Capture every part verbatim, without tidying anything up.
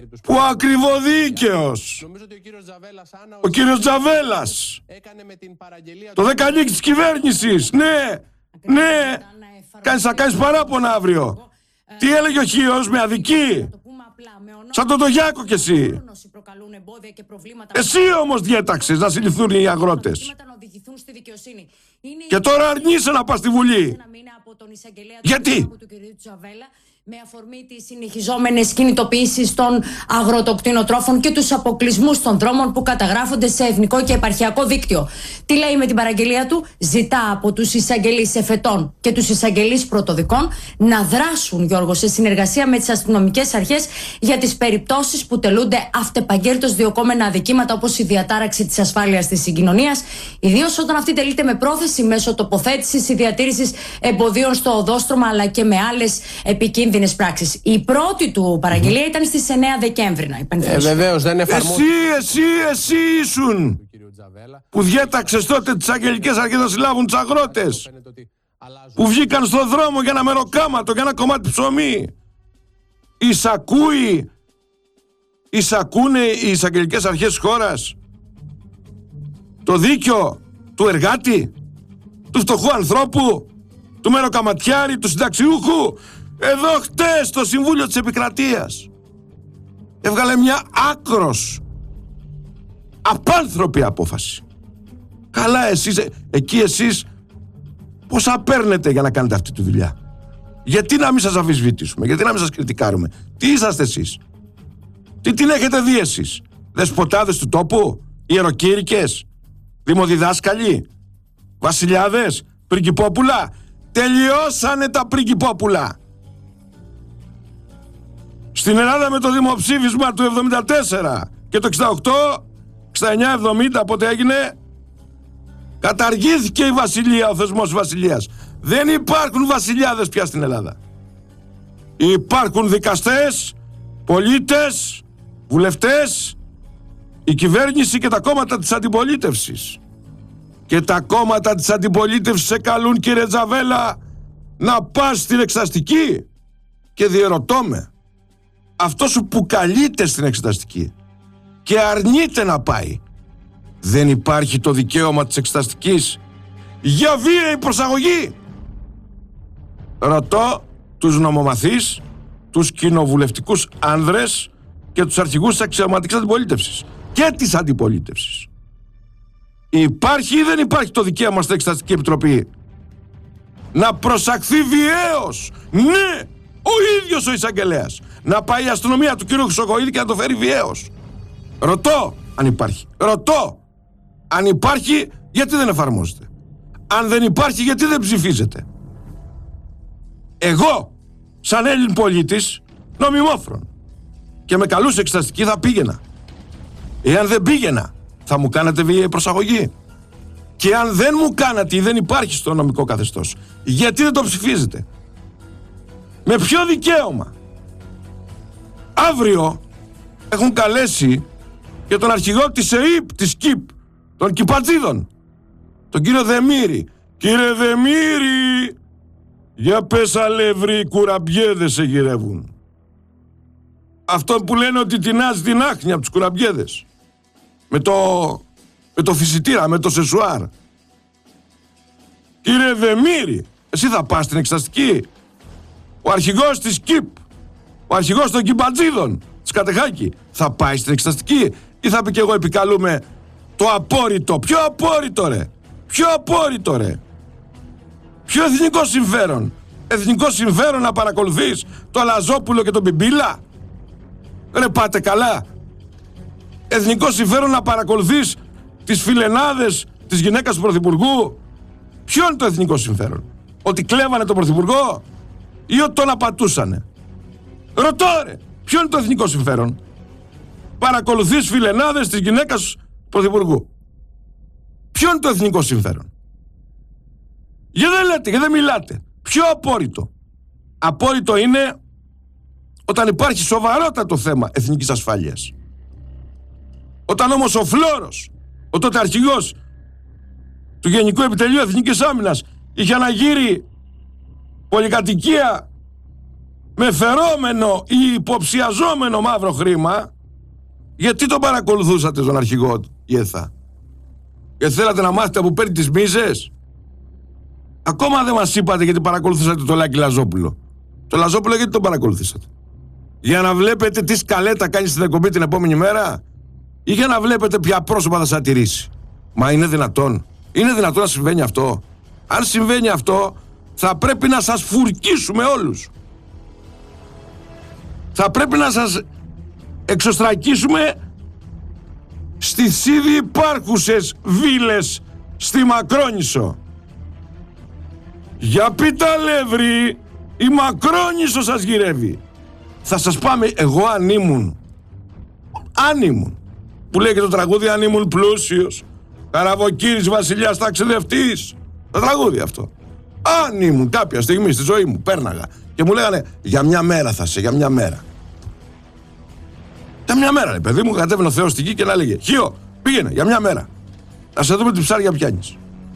που ακριβοδίκαιος ο κύριος Τζαβέλας το δεκαεννιά της κυβέρνησης, ναι, ναι, κάνεις, θα κάνεις παράπονα αύριο. Τι έλεγε ο Χίος, με αδική, σαν τον Τογιάκο κι εσύ. Εσύ όμως διέταξες να συλληφθούν οι αγρότες και τώρα αρνείσαι να πας στη Βουλή. Γιατί? Με αφορμή τις συνεχιζόμενες κινητοποιήσεις των αγροτοκτηνοτρόφων και τους αποκλεισμούς των δρόμων που καταγράφονται σε εθνικό και επαρχιακό δίκτυο. Τι λέει με την παραγγελία του? Ζητά από τους εισαγγελείς εφετών και τους εισαγγελείς πρωτοδικών να δράσουν, Γιώργο, σε συνεργασία με τις αστυνομικές αρχές για τις περιπτώσεις που τελούνται αυτεπαγγέλτως διωκόμενα αδικήματα, όπως η διατάραξη της ασφάλειας της συγκοινωνίας, ιδίως όταν αυτή τελείται με πρόθεση μέσω τοποθέτησης ή διατήρησης εμποδίων στο οδόστρωμα, αλλά και με άλλες επικίνδυνες πράξεις. Η πρώτη του παραγγελία ήταν στις εννέα Δεκέμβρη, να υπενθυμίσω. Ε, βεβαίως, δεν εφαρμόζεται. Εσύ, εσύ, εσύ ήσουν που διέταξες τότε τις αγγελικές αρχές να συλλάβουν τους αγρότες που βγήκαν στον δρόμο για ένα μεροκάματο, για ένα κομμάτι ψωμί. Εισακούει, εισακούνε οι εισαγγελικές αρχές της χώρας το δίκιο του εργάτη, του φτωχού ανθρώπου, του μεροκαματιάρη, του συνταξιούχου? Εδώ χτες το Συμβούλιο της Επικρατείας έβγαλε μια άκρος απάνθρωπη απόφαση. Καλά, εσείς, εκεί εσείς πόσα παίρνετε για να κάνετε αυτή τη δουλειά? Γιατί να μην σας αμφισβητήσουμε, γιατί να μην σας κριτικάρουμε? Τι είσαστε εσείς? Τι την έχετε δει εσείς? Δεσποτάδες του τόπου, ιεροκήρυκες, δημοδιδάσκαλοι, βασιλιάδες, πριγκιπόπουλα? Τελειώσανε τα πριγκιπόπουλα. Στην Ελλάδα με το δημοψήφισμα του εβδομήντα τέσσερα και το εξήντα οκτώ, εξήντα εννιά εβδομήντα, πότε έγινε, καταργήθηκε η βασιλεία, ο θεσμός βασιλείας. Δεν υπάρχουν βασιλιάδες πια στην Ελλάδα. Υπάρχουν δικαστές, πολίτες, βουλευτές, η κυβέρνηση και τα κόμματα της αντιπολίτευσης. Και τα κόμματα της αντιπολίτευσης σε καλούν, κύριε Τζαβέλα, να πας στην εξεταστική. Και διερωτώ με, αυτός που καλείται στην εξεταστική και αρνείται να πάει, δεν υπάρχει το δικαίωμα της εξεταστικής για βίαιη προσαγωγή? Ρωτώ τους νομομαθείς, τους κοινοβουλευτικούς άνδρες και τους αρχηγούς της αξιωματικής αντιπολίτευσης και της αντιπολίτευσης. Υπάρχει ή δεν υπάρχει το δικαίωμα στην Εξεταστική Επιτροπή να προσαχθεί βιαίως, ναι, ο ίδιος ο εισαγγελέας, να πάει η αστυνομία του κύριου Χρυσοκοΐδη και να το φέρει βιαίως? Ρωτώ αν υπάρχει. Ρωτώ αν υπάρχει, γιατί δεν εφαρμόζεται? Αν δεν υπάρχει, γιατί δεν ψηφίζεται? Εγώ, σαν Έλλην πολίτης, νομιμόφρον, και με καλούσε εξεταστική, θα πήγαινα. Εάν δεν πήγαινα, θα μου κάνατε βίαιη προσαγωγή? Και αν δεν μου κάνατε ή δεν υπάρχει στο νομικό καθεστώς, γιατί δεν το ψηφίζετε? Με ποιο δικαίωμα? Αύριο έχουν καλέσει και τον αρχηγό της ΕΥΠ, της ΚΙΠ, των Κυπατζίδων, τον κύριο Δεμήρη. Κύριε Δεμήρη, για πες αλεύρι, κουραμπιέδες σε γυρεύουν. Αυτό που λένε ότι τεινάζει την άχνη από τους κουραμπιέδες. Με το, με το φυσιτήρα, με το σεσουάρ. Κύριε Δεμήρη, εσύ θα πας στην εξεταστική? Ο αρχηγός της ΚΙΠ, ο αρχηγός των Κυπατζίδων, της Κατεχάκη, θα πάει στην εξεταστική ή θα πει και εγώ επικαλούμε το απόρριτο? Ποιο απόρριτο ρε? Ποιο απόρριτο ρε? Ποιο εθνικό συμφέρον? Εθνικό συμφέρον να παρακολουθείς το Λαζόπουλο και τον Μπιμπίλα? Ρε πάτε καλά? Εθνικό συμφέρον να παρακολουθείς τις φιλενάδες της γυναίκας του Πρωθυπουργού? Ποιο είναι το εθνικό συμφέρον? Ότι κλέβανε τον Πρωθυπουργό ή ότι τον απατούσανε? Ρωτώ ρε, ποιο είναι το εθνικό συμφέρον? Παρακολουθείς φιλενάδες της γυναίκας του Πρωθυπουργού? Ποιο είναι το εθνικό συμφέρον? Γιατί δεν λέτε, γιατί δεν μιλάτε? Ποιο απόρριτο? Απόρριτο είναι όταν υπάρχει σοβαρότατο θέμα εθνικής ασφάλειας. Όταν όμως ο Φλόρος, ο τότε αρχηγός του Γενικού Επιτελείου Εθνικής Άμυνας, είχε αναγείρει πολυκατοικία με φερόμενο ή υποψιαζόμενο μαύρο χρήμα, γιατί τον παρακολουθούσατε τον αρχηγό Γέθα? Γιατί θέλατε να μάθετε που παίρνει τις μίζες? Ακόμα δεν μας είπατε γιατί παρακολουθήσατε το Λάκη Λαζόπουλο. Το Λαζόπουλο γιατί τον παρακολουθήσατε? Για να βλέπετε τι σκαλέτα κάνει στην εκπομπή την επόμενη μέρα, ή για να βλέπετε ποια πρόσωπα θα σας τηρήσει? Μα είναι δυνατόν? Είναι δυνατόν να συμβαίνει αυτό? Αν συμβαίνει αυτό, θα πρέπει να σας φουρκίσουμε όλους. Θα πρέπει να σας εξωστρακίσουμε στις ήδη υπάρχουσες βίλες στη Μακρόνισσο. Για πίτα αλεύρι, η Μακρόνισσο σας γυρεύει. Θα σας πάμε, εγώ αν ήμουν, αν ήμουν, που λέει και το τραγούδι, αν ήμουν πλούσιος, καραβοκύρης βασιλιάς ταξιδευτής, το τραγούδι αυτό. Αν ήμουν κάποια στιγμή στη ζωή μου, πέρναγα και μου λέγανε για μια μέρα θα σε, για μια μέρα. Για μια μέρα, ρε παιδί μου, κατέβαινε ο Θεός στη γη και να λέγε Χίο, πήγαινε για μια μέρα. Να σε δούμε τι ψάρια πιάνεις.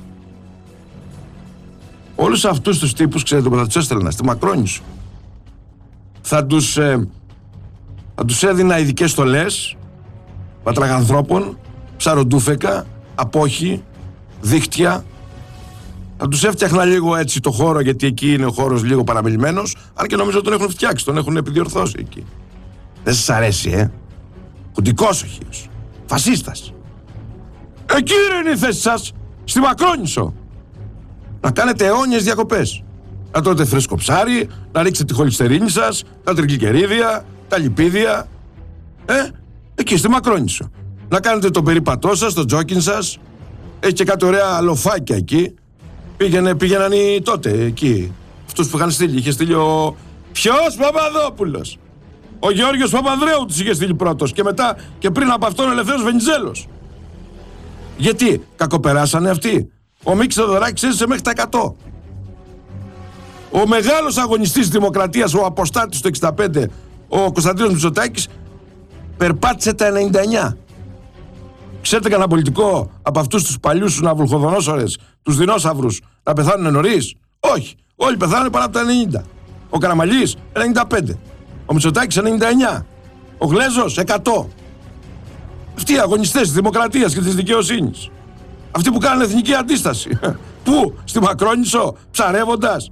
Όλους αυτούς τους τύπους, ξέρετε που θα τους έστελνα στη Μακρόνισσο. Θα τους, ε, θα τους έδινα ειδικές στολές πατραγανθρώπων, ψαροντούφεκα, απόχη, δίχτυα. Θα τους έφτιαχνα λίγο έτσι το χώρο, γιατί εκεί είναι ο χώρος λίγο παραμελημένος, αν και νομίζω τον έχουν φτιάξει, τον έχουν επιδιορθώσει εκεί. Δεν σας αρέσει, ε? Κουντικός ο Χίος. Φασίστας. Εκεί είναι η θέση σας, στη Μακρόνισσο. Να κάνετε αιώνιες διακοπές. Να τρώτε φρέσκο ψάρι, να ρίξετε τη χολυστερίνη σας, τα τριγλικερίδια, τα λιπίδια. Ε, εκεί στη Μακρόνισσο. Να κάνετε τον περίπατό σας, τον τζόκιν σας. Έχει και κάτι ωραία λοφάκια εκεί. Πήγαινε, πήγαιναν οι τότε εκεί. Αυτούς που είχαν στείλει. Είχε στείλει ο... Ποιος? Παπαδόπουλος. Ο Γεώργιος Παπανδρέου τους είχε στείλει πρώτος. Και μετά και πριν από αυτόν ο Ελευθέρος Βενιζέλος. Γιατί κακοπεράσανε αυτοί? Ο Μίκης Θεοδωράκης έζησε μέχρι τα εκατό. Ο μεγάλος αγωνιστής της Δημοκρατίας, ο αποστάτης του εξήντα πέντε, ο Κωνσταντίνος Μητσοτάκης, περπάτησε τα ενενήντα εννιά. Ξέρετε κανένα πολιτικό από αυτούς τους παλιούς τους ναυρουχοδονόσορες, τους δεινόσαυρους, να πεθάνουν νωρίς? Όχι. Όλοι πεθάνουν πάνω από τα ενενήντα. Ο Καραμαλής ενενήντα πέντε. Ο Μητσοτάκης ενενήντα εννιά. Ο Γλέζος εκατό. Αυτοί οι αγωνιστές της Δημοκρατίας και της δικαιοσύνης. Αυτοί που κάνουν εθνική αντίσταση. Πού? Στη Μακρόνισσο, ψαρεύοντας.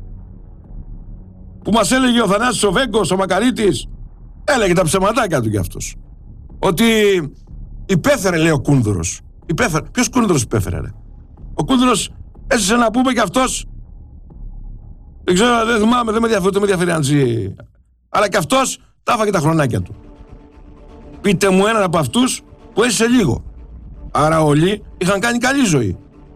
Που μας έλεγε ο Θανάσης ο Βέγκος, ο Μακαρίτης. Έλεγε τα ψεματάκια του κι αυτός. Ότι υπέφερε, λέει ο Κούνδουρος. Υπέφερε. Ποιος Κούνδουρος υπέφερε, ρε? Ο Κούνδουρος έζησε να πούμε κι αυτός. Δεν ξέρω, δεν θυμάμαι, δεν με ενδιαφέρει, δεν με ενδιαφέρει αν ζει. Αλλά κι αυτός τα έφαγε τα χρονάκια του. Πείτε μου έναν από αυτούς που έζησε λίγο. Άρα όλοι είχαν κάνει καλή ζωή.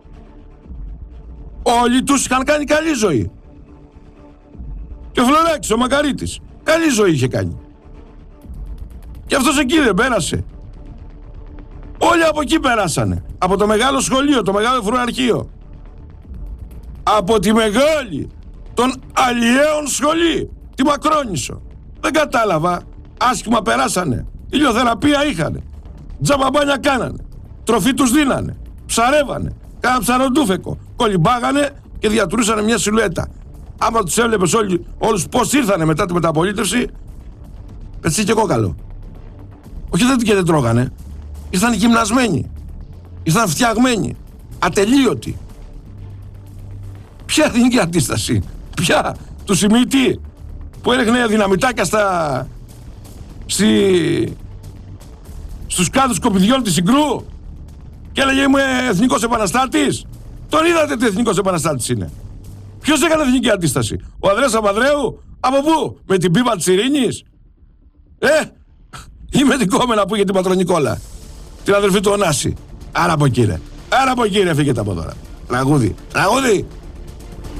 Όλοι τους είχαν κάνει καλή ζωή. Και ο Φλωράκης, ο Μακαρίτης, καλή ζωή είχε κάνει. Και αυτός εκεί δεν πέρασε. Όλοι από εκεί πέρασανε. Από το μεγάλο σχολείο, το μεγάλο φρουραρχείο. Από τη μεγάλη των αλλιέων σχολή, τη Μακρόνισσο. Δεν κατάλαβα. Άσχημα περάσανε. Ηλιοθεραπεία είχανε. Τζαμπαμπάνια κάνανε. Τροφή τους δίνανε. Ψαρεύανε. Κάναν ψαροντούφεκο. Κολυμπάγανε και διατηρούσανε μια σιλουέτα. Άμα τους έβλεπες όλοι, όλους πώς ήρθανε μετά τη μεταπολίτευση, πετσί και κόκαλο. Όχι δεν και δεν τρώγανε. Ήρθαν γυμνασμένοι. Ήρθαν φτιαγμένοι. Ατελείωτοι. Ποια εθνική αντίσταση? Ποια? Του Σιμίτη που έριχνε δυναμητάκια στα... Στη... στους κάδους κοπηδιών της Συγκρού και έλεγε είμαι εθνικός επαναστάτης. Τον είδατε τι εθνικός επαναστάτης είναι? Ποιος έκανε εθνική αντίσταση? Ο Ανδρέας Παπανδρέου? Από πού? Με την πίπα της ειρήνης? Ε, ή με την κόμενα που είχε την Πατρονικόλα, την αδερφή του Ωνάση? Άρα από εκεί ρε. Άρα από εκεί ρε, φύγετε από τώρα. Τραγούδι. Τραγούδι.